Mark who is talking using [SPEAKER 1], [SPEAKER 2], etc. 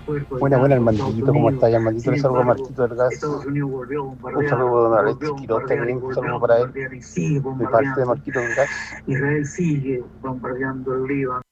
[SPEAKER 1] Buena, buena, Armandito, ¿cómo estás? Armandito, le saludo a Marquito del Gas. Un saludo a don Alexis Quiroz también, un saludo para él, de parte de Marquito del Gas.